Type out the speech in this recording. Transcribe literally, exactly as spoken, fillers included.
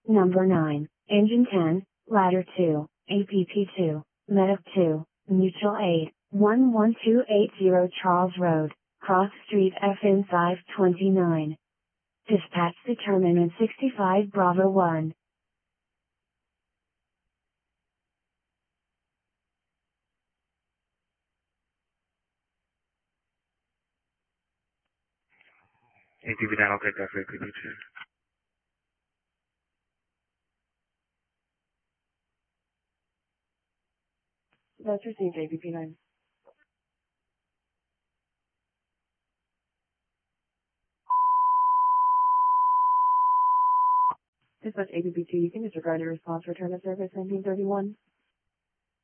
Number nine, Engine ten, Ladder two, A P P two, Medic two, Mutual Aid, one one two eight zero Charles Road, Cross Street F N five twenty-nine. Dispatch determinant sixty-five Bravo one. A P P nine, I'll take that for A P P two. That's received, A P P nine. Dispatch A P P two, you can disregard your response return to service nineteen thirty-one.